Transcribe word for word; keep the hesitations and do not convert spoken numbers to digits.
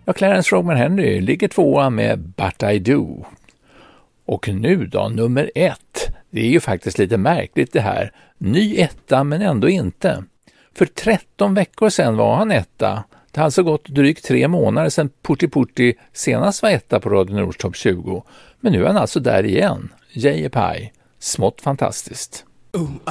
Ja, Clarence Frogman Henry ligger tvåa med But I Do. Och nu då, nummer ett. Det är ju faktiskt lite märkligt det här. Ny etta men ändå inte. För tretton veckor sedan var han etta. Det har alltså gått drygt tre månader sedan Putti Putti senast var etta på Radio Nords topp tjugo. Men nu är han alltså där igen. J P I. Smått fantastiskt. Ooh, ah.